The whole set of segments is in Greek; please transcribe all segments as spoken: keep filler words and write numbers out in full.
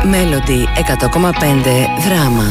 Melody εκατό κόμμα πέντε Δράμα.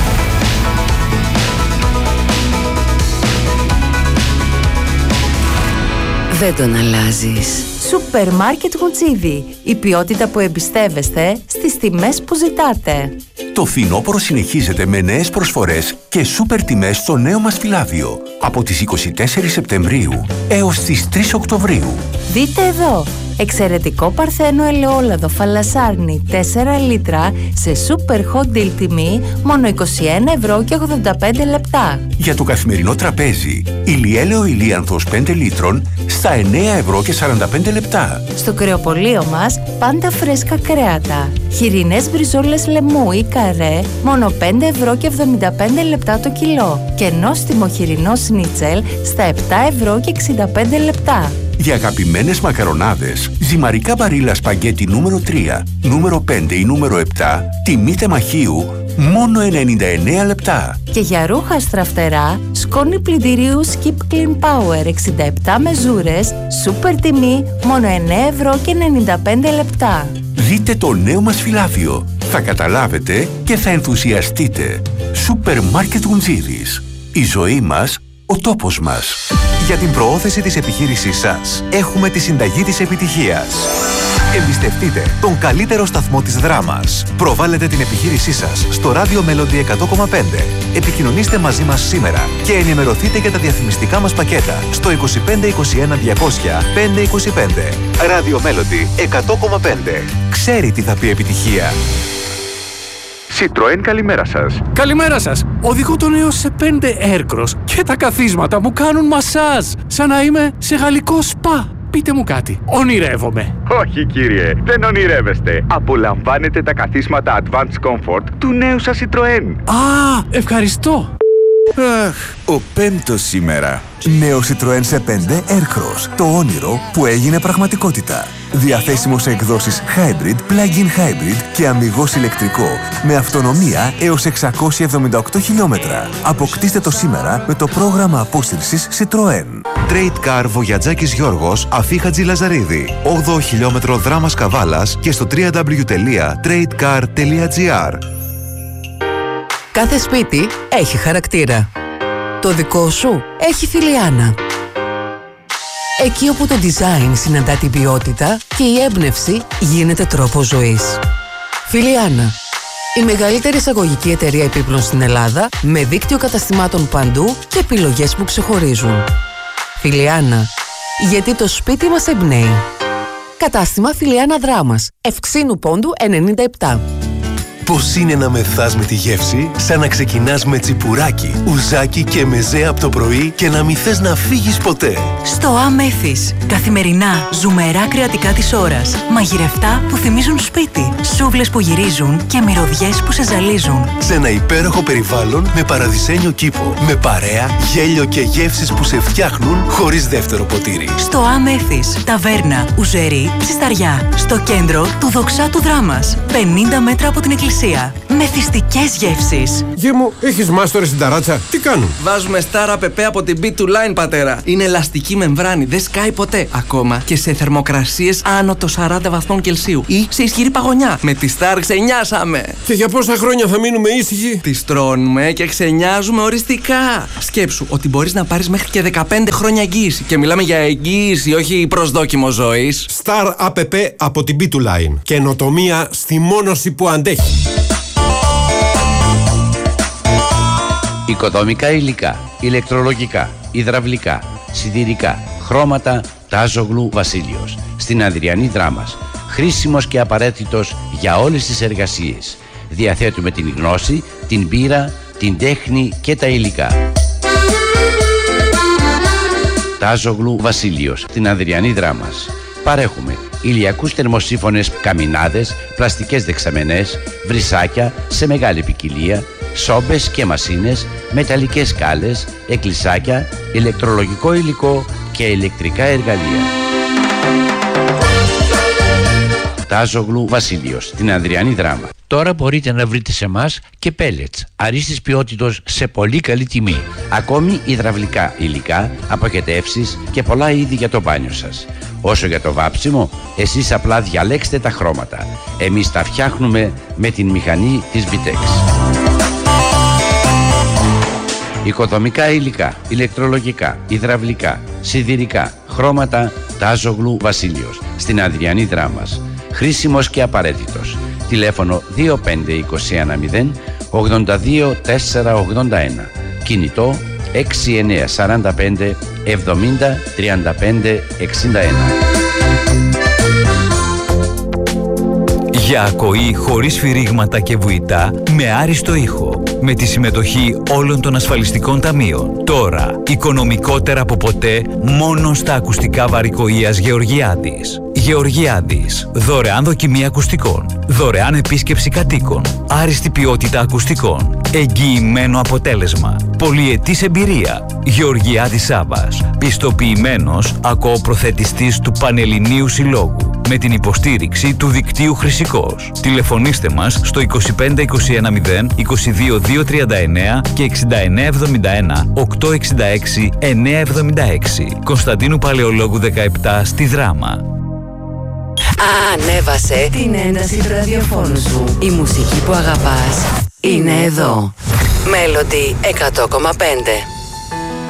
Δεν τον αλλάζεις. Σούπερ Μάρκετ Γουτζίδι. Η ποιότητα που εμπιστεύεστε στις τιμές που ζητάτε. Το φθινόπωρο συνεχίζεται με νέες προσφορές και σούπερ τιμές στο νέο μας φυλάδιο από τις είκοσι τέσσερις Σεπτεμβρίου έως τις τρεις Οκτωβρίου. Δείτε εδώ! Εξαιρετικό παρθένο ελαιόλαδο φαλασάρνη τέσσερα λίτρα σε super hot deal τιμή μόνο είκοσι ένα ευρώ και ογδόντα πέντε λεπτά. Για το καθημερινό τραπέζι, ηλιέλαιο ηλίανθος πέντε λίτρων στα εννέα ευρώ και σαράντα πέντε λεπτά. Στο κρεοπωλείο μας πάντα φρέσκα κρέατα. Χοιρινές μπριζόλες λεμού ή καρέ μόνο πέντε ευρώ και εβδομήντα πέντε λεπτά το κιλό. Και νόστιμο χοιρινό σνίτσελ στα επτά ευρώ και εξήντα πέντε λεπτά. Για αγαπημένες μακαρονάδες, ζυμαρικά μπαρίλα σπαγκέτι νούμερο τρία, νούμερο πέντε ή νούμερο επτά, τιμή τεμαχίου, μόνο ενενήντα εννέα λεπτά. Και για ρούχα στραφτερά, σκόνη πλυντηρίου Skip Clean Power εξήντα επτά μεζούρες, σούπερ τιμή, μόνο εννέα ευρώ και ενενήντα πέντε λεπτά. Δείτε το νέο μας φυλάδιο. Θα καταλάβετε και θα ενθουσιαστείτε. Σούπερ Μάρκετ Γουτζίδης. Η ζωή μας, ο τόπος μας. Για την προώθηση της επιχείρησής σας, έχουμε τη συνταγή της επιτυχίας. Εμπιστευτείτε τον καλύτερο σταθμό της Δράμας. Προβάλλετε την επιχείρησή σας στο ράδιο Melody εκατό κόμμα πέντε. Επικοινωνήστε μαζί μας σήμερα και ενημερωθείτε για τα διαφημιστικά μας πακέτα στο είκοσι πέντε είκοσι ένα διακόσια πεντακόσια είκοσι πέντε. Ράδιο Melody εκατό κόμμα πέντε. Ξέρει τι θα πει επιτυχία. Citroën, καλημέρα σας. Καλημέρα σας. Οδηγώ το νέο σε πέντε Aircross και τα καθίσματα μου κάνουν μασάζ. Σαν να είμαι σε γαλλικό σπα. Πείτε μου κάτι. Ονειρεύομαι? Όχι κύριε, δεν ονειρεύεστε. Απολαμβάνετε τα καθίσματα Advanced Comfort του νέου σας Citroën. Α, ευχαριστώ. Αχ, ο πέμπτος σήμερα. Νέο Citroën σε πέντε Aircross. Το όνειρο που έγινε πραγματικότητα. Διαθέσιμο σε εκδόσεις Hybrid, Plug-in Hybrid και αμιγώς ηλεκτρικό. Με αυτονομία έως εξακόσια εβδομήντα οκτώ χιλιόμετρα. Αποκτήστε το σήμερα με το πρόγραμμα απόσυρσης Citroën. Trade Car Βογιατζάκης Γιώργος, Αφή Χατζη Λαζαρίδη. όγδοο χιλιόμετρο Δράμας Καβάλας και στο double-u double-u double-u τελεία trade car τελεία gr. Κάθε σπίτι έχει χαρακτήρα. Το δικό σου έχει Φιλιάνα. Εκεί όπου το design συναντά την ποιότητα και η έμπνευση γίνεται τρόπος ζωής. Φιλιάνα. Η μεγαλύτερη εισαγωγική εταιρεία επίπλων στην Ελλάδα με δίκτυο καταστημάτων παντού και επιλογές που ξεχωρίζουν. Φιλιάνα. Γιατί το σπίτι μας εμπνέει. Κατάστημα Φιλιάνα Δράμας. Ευξήνου Πόντου ενενήντα επτά. Πώς είναι να μεθάς με τη γεύση, σαν να ξεκινάς με τσιπουράκι, ουζάκι και μεζέ από το πρωί και να μην θες να φύγεις ποτέ. Στο Αμέφης. Καθημερινά, ζουμερά κρεατικά της ώρας. Μαγειρευτά που θυμίζουν σπίτι. Σούβλες που γυρίζουν και μυρωδιές που σε ζαλίζουν. Σε ένα υπέροχο περιβάλλον με παραδεισένιο κήπο. Με παρέα, γέλιο και γεύσεις που σε φτιάχνουν χωρίς δεύτερο ποτήρι. Στο Αμέφης. Ταβέρνα, Ουζερή, Ψισταριά. Στο κέντρο του Δοξάτου Δράμας. πενήντα μέτρα από την εκκλησία. Μεθυστικές γεύσεις. Γε μου, έχεις μάστορες στην ταράτσα. Τι κάνουν? Βάζουμε Star απ από την μπι του Line, πατέρα. Είναι ελαστική μεμβράνη, δεν σκάει ποτέ. Ακόμα και σε θερμοκρασίες άνω των σαράντα βαθμών Κελσίου ή σε ισχυρή παγωνιά. Με τη Star ξενιάσαμε. Και για πόσα χρόνια θα μείνουμε ήσυχοι? Τις τρώνουμε και ξενιάζουμε οριστικά. Σκέψου ότι μπορείς να πάρεις μέχρι και δεκαπέντε χρόνια εγγύηση. Και μιλάμε για εγγύηση, όχι προσδόκιμο ζωής. Star απ από την μπι του Line. Καινοτομία στη μόνωση που αντέχει. Οικοδομικά υλικά, ηλεκτρολογικά, υδραυλικά, σιδηρικά, χρώματα, Τάζογλου Βασίλειος. Στην Αδριανή Δράμας. Χρήσιμος και απαραίτητος για όλες τις εργασίες. Διαθέτουμε την γνώση, την πείρα, την τέχνη και τα υλικά. Τάζογλου Βασίλειος. Στην Αδριανή Δράμας. Παρέχουμε ηλιακούς θερμοσύφωνες καμινάδες, πλαστικές δεξαμενές, βρυσάκια σε μεγάλη ποικιλία, σόμπες και μασίνες, μεταλλικές σκάλες, εκκλησάκια, ηλεκτρολογικό υλικό και ηλεκτρικά εργαλεία. Τάζογλου Βασίλειος, στην Ανδριανή Δράμα. Τώρα μπορείτε να βρείτε σε εμάς και πέλετς αρίστης ποιότητος σε πολύ καλή τιμή. Ακόμη υδραυλικά υλικά, αποχετεύσεις και πολλά είδη για το μπάνιο σας. Όσο για το βάψιμο, εσείς απλά διαλέξτε τα χρώματα. Εμείς τα φτιάχνουμε με την μηχανή της Vitex. Οικοδομικά υλικά, ηλεκτρολογικά, υδραυλικά, σιδηρικά, χρώματα, Τάζογλου Βασίλειος, στην Αδριανή Δράμας. Χρήσιμος και απαραίτητος. Τηλέφωνο δύο πέντε είκοσι ένα μηδέν ογδόντα δύο τετρακόσια ογδόντα ένα. Κινητό έξι εννιά τέσσερα πέντε εβδομήντα τριάντα πέντε εξήντα ένα. Για ακοή χωρίς φυρίγματα και βουητά με άριστο ήχο. Με τη συμμετοχή όλων των ασφαλιστικών ταμείων. Τώρα, οικονομικότερα από ποτέ, μόνο στα ακουστικά βαρικοείας Γεωργιάδης. Γεωργιάδης. Δωρεάν δοκιμή ακουστικών. Δωρεάν επίσκεψη κατοίκων. Άριστη ποιότητα ακουστικών. Εγγυημένο αποτέλεσμα. Πολυετής εμπειρία. Γεωργιάδης Σάββας. Πιστοποιημένος ακοοπροθετιστής του Πανελληνίου Συλλόγου. Με την υποστήριξη του δικτύου Χρυσικός. Τηλεφωνήστε μας στο είκοσι πέντε είκοσι ένα μηδέν είκοσι δύο δύο τριάντα εννέα και εξήντα εννέα εβδομήντα ένα οκτακόσια εξήντα έξι εννιακόσια εβδομήντα έξι. Κωνσταντίνου Παλαιολόγου δεκαεπτά στη Δράμα. Ανέβασε την ένταση του ραδιοφώνου σου. Η μουσική που αγαπάς είναι εδώ. Melody εκατό κόμμα πέντε.